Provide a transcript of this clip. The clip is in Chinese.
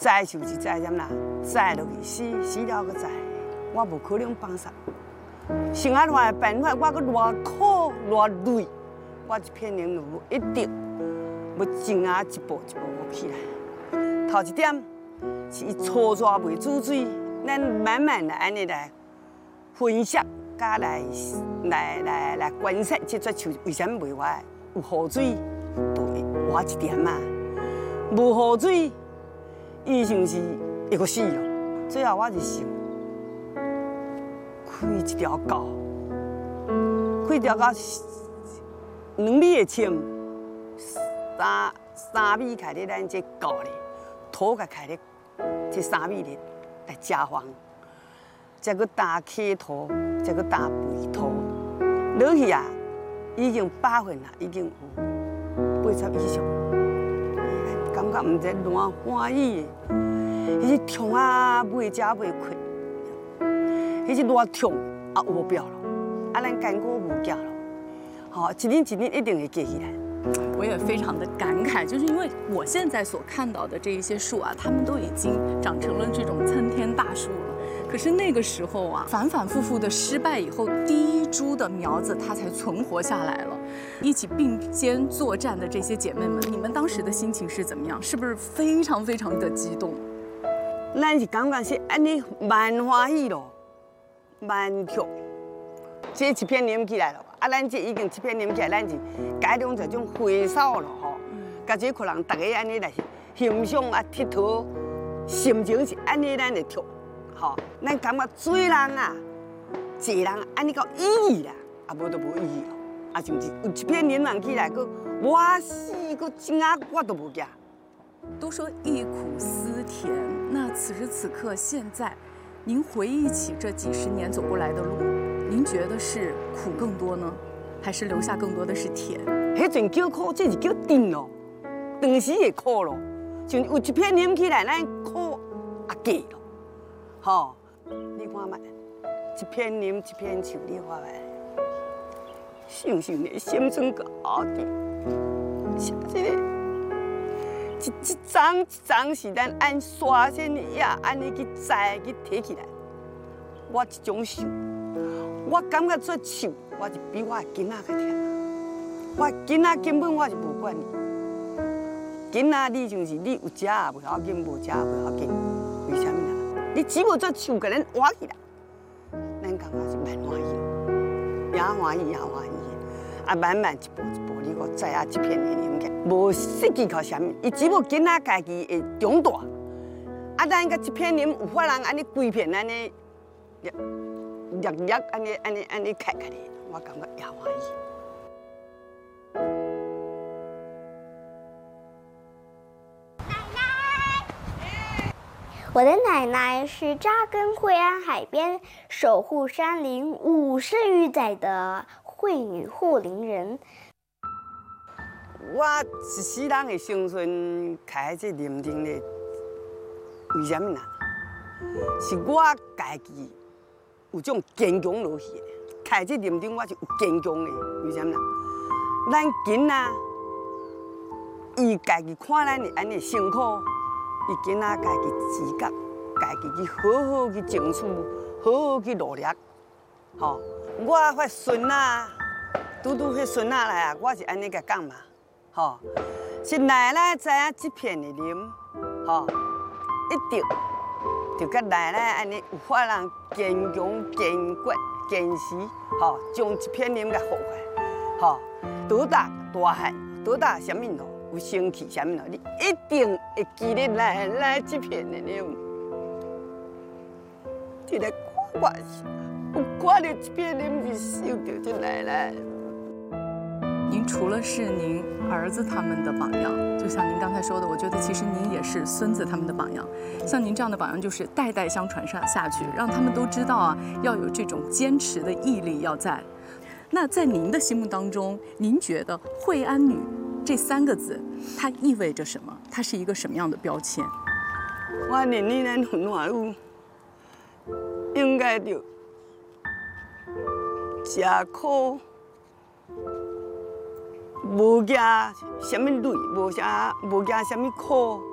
栽就是栽点啦，栽落去死了个栽，我无可能放杀。想啊偌办法，我搁偌苦偌累，我一片年路一定要前啊一步一步起来。头一点是伊粗抓袂煮水，咱慢慢来安尼来分析，甲来观察这撮树为什么袂活？有雨水，就会活一点嘛。无雨水，伊像是会个死咯。最后我就想。开一条沟，开一条沟，2米的深，3米开咧咱这沟咧，土甲开咧这3米咧来加防，再搁打溪土，再搁打肥土，落去啊，已经8份啦，已经有80以上，感觉毋知偌欢喜的，迄是痛啊，袂食袂困。迄是偌痛啊，有标咯，啊，咱艰苦无价咯，好，一年一年一定会结起来。 我也非常的感慨，就是因为我现在所看到的这一些树啊，它们都已经长成了这种参天大树了。可是那个时候啊，反反复复的失败以后，第一株的苗子它才存活下来了。一起并肩作战的这些姐妹们，你们当时的心情是怎么样？是不是非常非常的激动？ 咱是感觉是安尼蛮欢喜咯。蛮跳，这一片连起来了，啊，咱这已经一片连起来，咱是改良这种挥扫了吼，甲这可能大家安尼来欣赏啊，佚佗，心情是安尼咱来跳，吼，咱感觉做人啊，做人安尼够意义啦，啊无就无意义咯，啊是毋是？有一片连忙起来，佫我死佫真啊，我都无惊。 都说忆苦思甜，那此时此刻现在。您回忆起这几十年走过来的路，您觉得是苦更多呢，还是留下更多的是甜？ 迄阵叫苦，这是叫甜咯，当时会苦咯，就有一片啉起来，咱苦也过咯，吼，你看卖，一片啉一片树，你看卖，想想的心酸个后底，是这个。一张是咱按刷线的呀，安尼去栽去提起来。我这种想，我感觉做树，我是比我的囡仔较甜。我囡仔根本我是无管你，囡仔你就是你有食也袂要紧，无食也袂要紧，为什么呢？你只要做树，甲咱活起来，咱感觉是蛮欢喜的，也欢喜也欢喜。啊，慢慢一步一步，你个栽啊，一片的林起，无失去靠啥物，伊只要囡仔家己会长大，啊，咱个一片林有法人安尼规片安尼，安尼开开的，我感觉也欢喜。 我的奶奶是扎根惠安海边、守护山林50余载的惠女护林人。 我一世人的生存开这林丁的，为什么呢？是我家己有种坚强落去的。开这林丁我是有坚强的，为什么呢？咱囡仔，伊家己看咱的安尼辛苦。伊囡仔家己自觉，家己去好好去争取，好好去努力，吼！我迄孙仔，拄迄孙仔来啊，我是安尼甲讲嘛，吼！是奶奶知影这片的林，吼，一定就甲奶奶安尼有法人坚强、坚决、坚持，吼，将这片林甲护回来，吼！多大大汉，多大什么路？有生气什么咯？你一定会记得来这片的林。你来看我时，有看到这片林是受到这奶。 您除了是您儿子他们的榜样，就像您刚才说的，我觉得其实您也是孙子他们的榜样。像您这样的榜样，就是代代相传下去，让他们都知道啊，要有这种坚持的毅力要在。那在您的心目当中，您觉得惠安女这3个字，它意味着什么？它是一个什么样的标签？ 我认为咱云华女应该着吃苦，无惊什么累，无惊什么苦，